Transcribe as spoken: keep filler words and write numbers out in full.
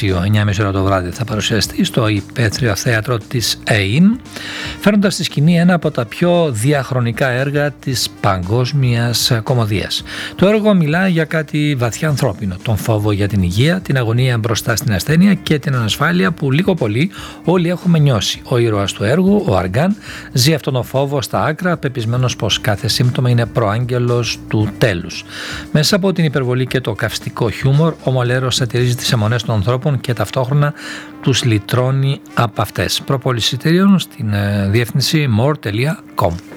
εννιά και μισή ώρα το βράδυ θα παρουσιαστεί στο Υπαίθριο Θέατρο της ΕΙΜ, φέρνοντας στη σκηνή ένα από τα πιο διαχρονικά έργα της παγκόσμιας κωμωδίας. Το έργο μιλά για κάτι βαθιά ανθρώπινο, τον φόβο για την υγεία, την αγωνία μπροστά στην ασθένεια και την ανασφάλεια που λίγο πολύ όλοι έχουμε νιώσει. Ο ήρωας του έργου, ο Αργάν, ζει αυτόν τον φόβο στα άκρα, πεπισμένος πως κάθε σύμπτωμα είναι προάγγελος του τέλους. Μέσα από την υπερβολή και το καυστικό χιούμορ, ο Μολέρος σατυρίζει τις αιμονές των ανθρώπων και ταυτόχρονα τους λυτρώνει από αυτές. Προπόληση εισιτηρίων στην διεύθυνση more τελεία com.